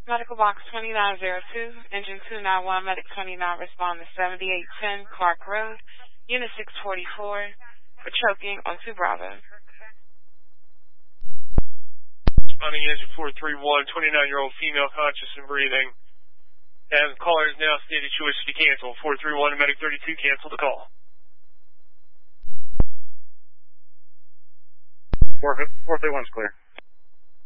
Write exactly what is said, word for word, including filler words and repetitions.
Medical box twenty-nine oh two, engine two nine one, medic twenty-nine, respond to seventy-eight ten Clark Road, unit six forty-four, for choking on two Bravo. Responding engine four three one, twenty-nine-year-old female conscious and breathing. And the caller is now stated she wishes to cancel. four three one, medic thirty-two, cancel the call. four three one's clear.